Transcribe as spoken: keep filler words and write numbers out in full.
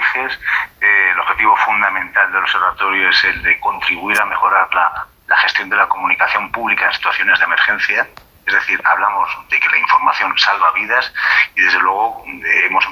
ejes. Eh, el objetivo fundamental del observatorio es el de contribuir a mejorar la, la gestión de la comunicación pública en situaciones de emergencia. Es decir, hablamos de que la información salva vidas y desde luego eh, hemos